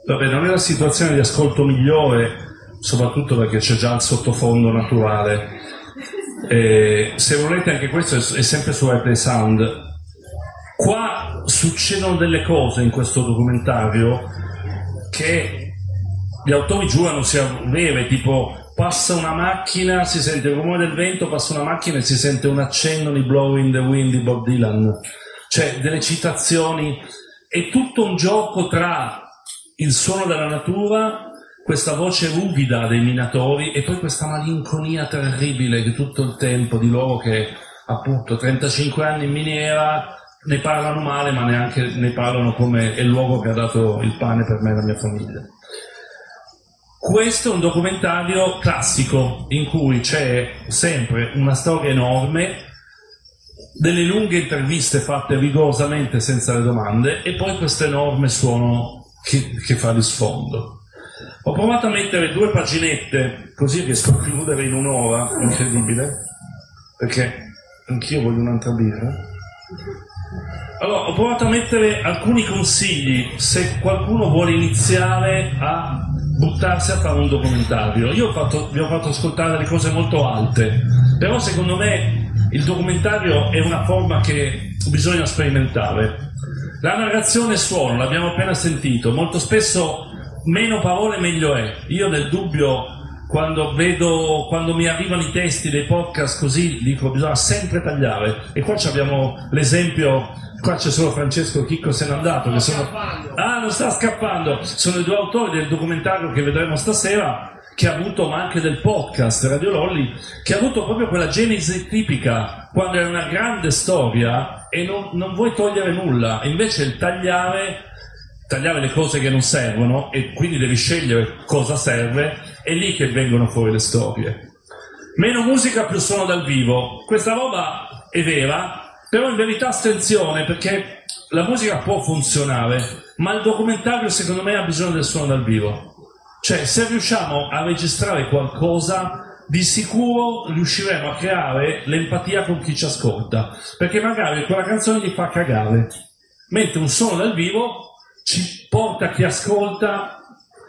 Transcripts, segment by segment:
Vabbè, non è la situazione di ascolto migliore, soprattutto perché c'è già il sottofondo naturale. Se volete, anche questo è sempre su Replay Sound. Qua succedono delle cose in questo documentario che gli autori giurano siano vere, tipo passa una macchina, si sente il rumore del vento, passa una macchina e si sente un accenno di Blowing in the Wind di Bob Dylan, cioè delle citazioni. È tutto un gioco tra il suono della natura, questa voce ruvida dei minatori e poi questa malinconia terribile di tutto il tempo di loro che appunto 35 anni in miniera ne parlano male, ma neanche ne parlano come è il luogo che ha dato il pane per me e la mia famiglia. Questo è un documentario classico in cui c'è sempre una storia enorme, delle lunghe interviste fatte rigorosamente senza le domande e poi questo enorme suono che fa di sfondo. Ho provato a mettere 2 paginette così riesco a chiudere in un'ora, incredibile, perché anch'io voglio un'altra birra. Allora, ho provato a mettere alcuni consigli se qualcuno vuole iniziare a buttarsi a fare un documentario. Io vi ho fatto ascoltare delle cose molto alte, però secondo me il documentario è una forma che bisogna sperimentare. La narrazione e suono, l'abbiamo appena sentito, molto spesso meno parole meglio è. Io nel dubbio, quando mi arrivano i testi dei podcast così, dico bisogna sempre tagliare. E qua abbiamo l'esempio, qua c'è solo Francesco Chicco se n'è andato. Non sta scappando. Sono i 2 autori del documentario che vedremo stasera, che ha avuto, ma anche del podcast Radio Lolli, che ha avuto proprio quella genesi tipica, quando è una grande storia e non vuoi togliere nulla, invece il tagliare le cose che non servono e quindi devi scegliere cosa serve, è lì che vengono fuori le storie. Meno musica, più suono dal vivo. Questa roba è vera, però in verità attenzione, perché la musica può funzionare, ma il documentario secondo me ha bisogno del suono dal vivo. Cioè, se riusciamo a registrare qualcosa, di sicuro riusciremo a creare l'empatia con chi ci ascolta, perché magari quella canzone gli fa cagare, mentre un suono dal vivo ci porta chi ascolta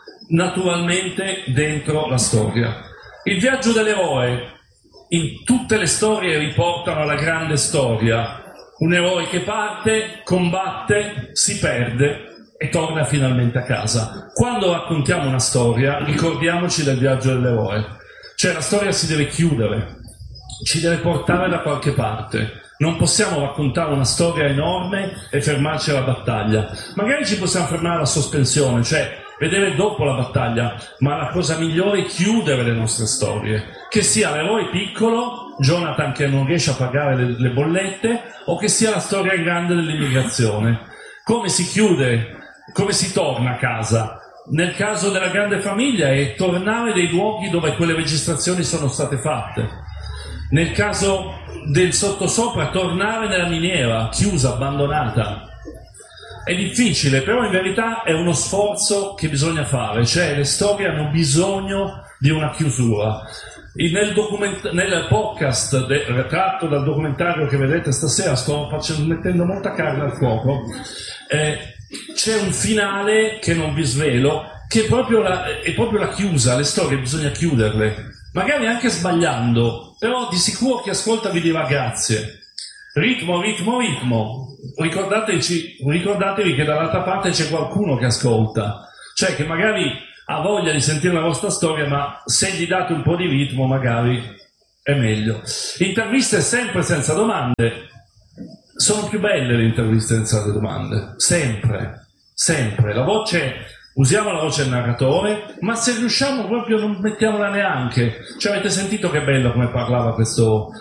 naturalmente dentro la storia. Il viaggio dell'eroe, in tutte le storie riportano alla grande storia, un eroe che parte, combatte, si perde e torna finalmente a casa. Quando raccontiamo una storia, ricordiamoci del viaggio dell'eroe, cioè la storia si deve chiudere, ci deve portare da qualche parte. Non possiamo raccontare una storia enorme e fermarci alla battaglia. Magari ci possiamo fermare alla sospensione, cioè vedere dopo la battaglia, ma la cosa migliore è chiudere le nostre storie. Che sia l'eroe piccolo, Jonathan che non riesce a pagare le bollette, o che sia la storia grande dell'immigrazione. Come si chiude, come si torna a casa? Nel caso della grande famiglia è tornare dei luoghi dove quelle registrazioni sono state fatte. Nel caso del sottosopra, tornare nella miniera, chiusa, abbandonata. È difficile, però in verità è uno sforzo che bisogna fare, cioè le storie hanno bisogno di una chiusura. Nel podcast tratto dal documentario che vedete stasera, sto mettendo molta carne al fuoco, c'è un finale che non vi svelo, che è proprio la chiusa. Le storie bisogna chiuderle, magari anche sbagliando, però di sicuro chi ascolta vi dirà grazie. Ritmo, ritmo, ritmo. Ricordatevi che dall'altra parte c'è qualcuno che ascolta, cioè che magari ha voglia di sentire la vostra storia, ma se gli date un po' di ritmo magari è meglio. Interviste sempre senza domande. Sono più belle le interviste senza domande, sempre. Usiamo la voce del narratore, ma se riusciamo proprio non mettiamola neanche. Cioè, avete sentito che bello come parlava questo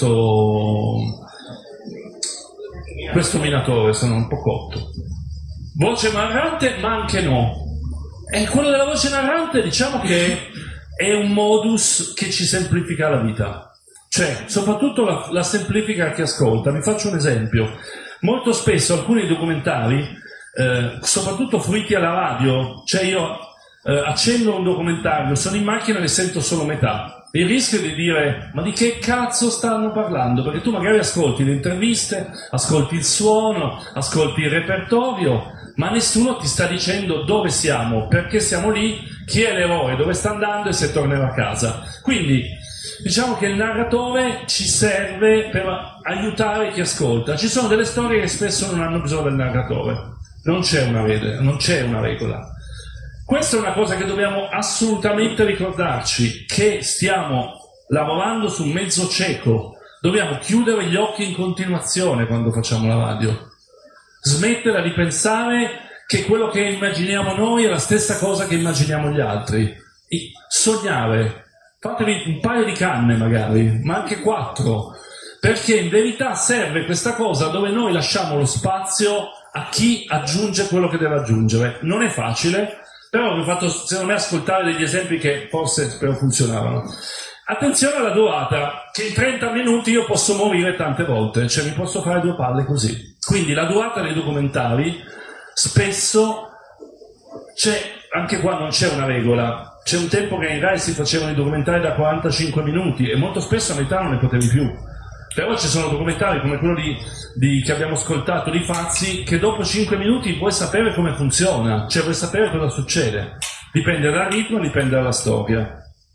minatore, sono un po' cotto. Voce narrante, ma anche no. E quello della voce narrante, diciamo che è un modus che ci semplifica la vita. Cioè, soprattutto la semplifica a chi ascolta. Vi faccio un esempio. Molto spesso alcuni documentari, soprattutto fruiti alla radio, cioè io accendo un documentario, sono in macchina e ne sento solo metà. Il rischio di dire, ma di che cazzo stanno parlando? Perché tu magari ascolti le interviste, ascolti il suono, ascolti il repertorio, ma nessuno ti sta dicendo dove siamo, perché siamo lì, chi è l'eroe, dove sta andando e se tornerà a casa. Quindi diciamo che il narratore ci serve per aiutare chi ascolta. Ci sono delle storie che spesso non hanno bisogno del narratore, non c'è una regola. Questa è una cosa che dobbiamo assolutamente ricordarci, che stiamo lavorando su un mezzo cieco. Dobbiamo chiudere gli occhi in continuazione quando facciamo la radio, smettere di pensare che quello che immaginiamo noi è la stessa cosa che immaginiamo gli altri. Sognare, fatevi un paio di canne magari, ma anche 4, perché in verità serve questa cosa dove noi lasciamo lo spazio a chi aggiunge quello che deve aggiungere. Non è facile, però vi ho fatto secondo me ascoltare degli esempi che forse spero funzionavano. Attenzione alla durata, che in 30 minuti io posso morire tante volte, cioè mi posso fare 2 palle così. Quindi la durata dei documentari spesso anche qua non c'è una regola. C'è un tempo che in Rai si facevano i documentari da 45 minuti e molto spesso a metà non ne potevi più. Però ci sono documentari come quello che abbiamo ascoltato di Fazzi, che dopo 5 minuti vuoi sapere come funziona, cioè vuoi sapere cosa succede. Dipende dal ritmo, dipende dalla storia.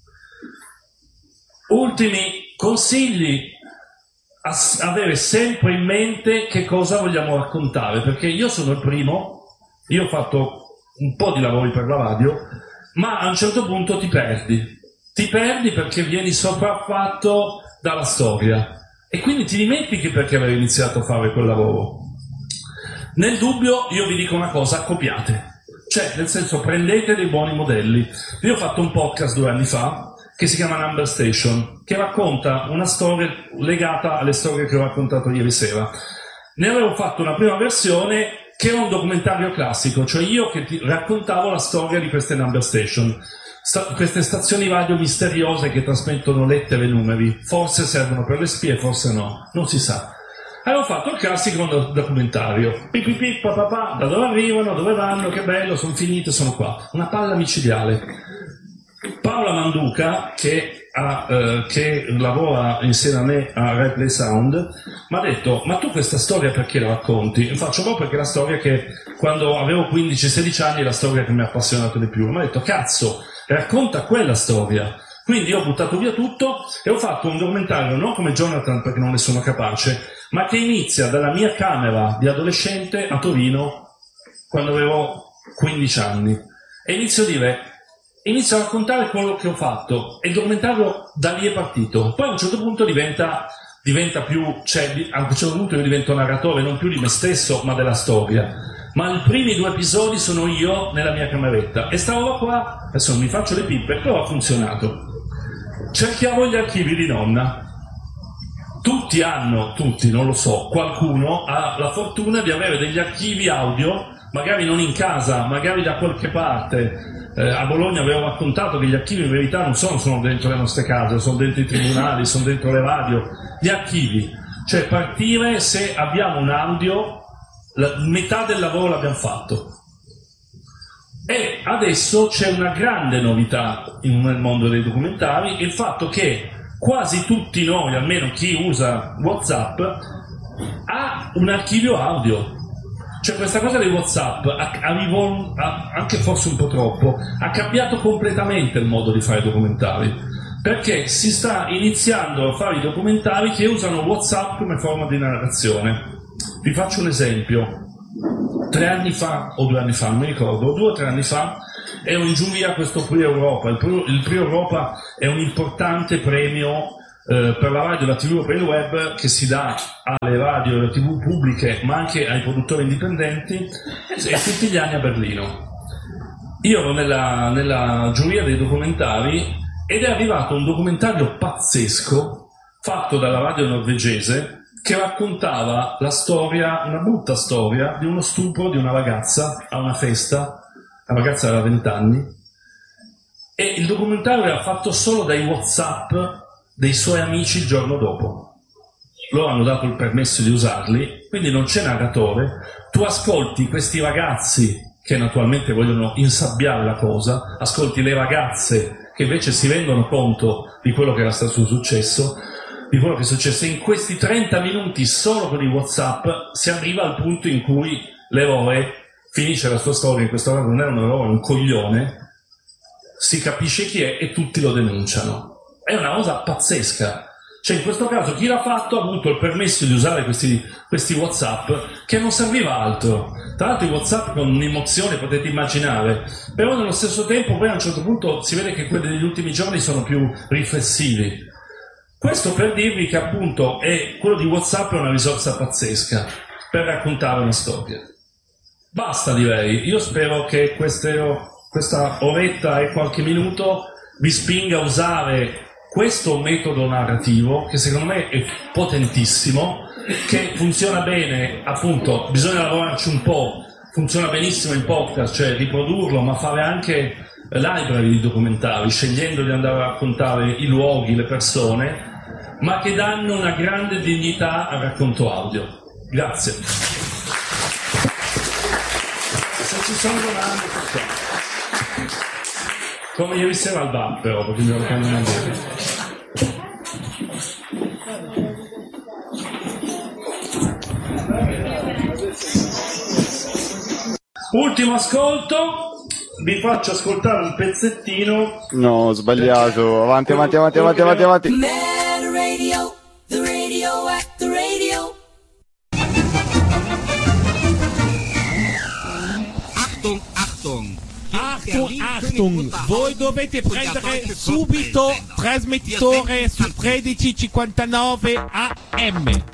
Ultimi consigli: avere sempre in mente che cosa vogliamo raccontare, perché io sono il primo, io ho fatto un po' di lavori per la radio, ma a un certo punto ti perdi perché vieni sopraffatto dalla storia e quindi ti dimentichi perché avevi iniziato a fare quel lavoro. Nel dubbio io vi dico una cosa: copiate, cioè nel senso prendete dei buoni modelli. Io ho fatto un podcast 2 anni fa che si chiama Number Station, che racconta una storia legata alle storie che ho raccontato ieri sera. Ne avevo fatto una prima versione che era un documentario classico, cioè io che ti raccontavo la storia di queste Number Station, queste stazioni radio misteriose che trasmettono lettere e numeri. Forse servono per le spie, forse no, non si sa. Avevo fatto il classico documentario, pipipì, papà, da dove arrivano, dove vanno, che bello, sono finite, sono qua. Una palla micidiale. Paola Manduca, che lavora insieme a me a Rai Play Sound, mi ha detto: ma tu questa storia perché la racconti? E faccio proprio perché è la storia che quando avevo 15-16 anni è la storia che mi ha appassionato di più. Mi ha detto: cazzo, racconta quella storia. Quindi io ho buttato via tutto e ho fatto un documentario non come Jonathan perché non ne sono capace, ma che inizia dalla mia camera di adolescente a Torino quando avevo 15 anni e inizio a raccontare quello che ho fatto e il documentario da lì è partito. Poi a un certo punto diventa più, cioè a un certo punto io divento narratore non più di me stesso ma della storia. Ma i primi 2 episodi sono io nella mia cameretta e sta roba qua, adesso non mi faccio le pippe, però ha funzionato. Cerchiamo gli archivi di nonna. Tutti, non lo so, qualcuno ha la fortuna di avere degli archivi audio, magari non in casa, magari da qualche parte. A Bologna avevo raccontato che gli archivi in verità non sono dentro le nostre case, sono dentro i tribunali, sono dentro le radio. Gli archivi, cioè partire se abbiamo un audio, metà del lavoro l'abbiamo fatto. E adesso c'è una grande novità nel mondo dei documentari, il fatto che quasi tutti noi, almeno chi usa WhatsApp, ha un archivio audio. Cioè questa cosa di WhatsApp, anche forse un po' troppo, ha cambiato completamente il modo di fare documentari, perché si sta iniziando a fare i documentari che usano WhatsApp come forma di narrazione. Vi faccio un esempio. 3 anni fa, o 2 anni fa, non mi ricordo, 2 o 3 anni fa, ero in giuria a questo Pre Europa. Il Pre Europa è un importante premio per la radio, la TV e per il web che si dà alle radio e alle TV pubbliche ma anche ai produttori indipendenti e tutti gli anni a Berlino. Io ero nella giuria dei documentari ed è arrivato un documentario pazzesco fatto dalla radio norvegese che raccontava la storia, una brutta storia di uno stupro di una ragazza a una festa. La ragazza aveva 20 anni e il documentario era fatto solo dai WhatsApp dei suoi amici il giorno dopo. Loro hanno dato il permesso di usarli, quindi non c'è narratore. Tu ascolti questi ragazzi che naturalmente vogliono insabbiare la cosa, ascolti le ragazze che invece si rendono conto di quello che era stato successo, di quello che è successo. In questi 30 minuti solo con i WhatsApp si arriva al punto in cui l'eroe finisce la sua storia, in questo caso non è un eroe, è un coglione, si capisce chi è e tutti lo denunciano. È una cosa pazzesca. Cioè, in questo caso chi l'ha fatto ha avuto il permesso di usare questi WhatsApp, che non serviva altro. Tra l'altro i WhatsApp con un'emozione potete immaginare, però nello stesso tempo poi a un certo punto si vede che quelli degli ultimi giorni sono più riflessivi. Questo per dirvi che appunto quello di WhatsApp è una risorsa pazzesca per raccontare una storia. Basta, direi. Io spero che questa oretta e qualche minuto vi spinga a usare questo metodo narrativo, che secondo me è potentissimo, che funziona bene, appunto, bisogna lavorarci un po', funziona benissimo in podcast, cioè riprodurlo, ma fare anche library di documentari, scegliendo di andare a raccontare i luoghi, le persone, ma che danno una grande dignità al racconto audio. Grazie. Se ci sono domande, come ieri sera al bar, però, perché mi ero cambiato. Ultimo ascolto, vi faccio ascoltare un pezzettino. No, ho sbagliato. Avanti. Mad Radio, the radio at the radio. Achtung, voi dovete prendere subito trasmettitore su 1359 AM.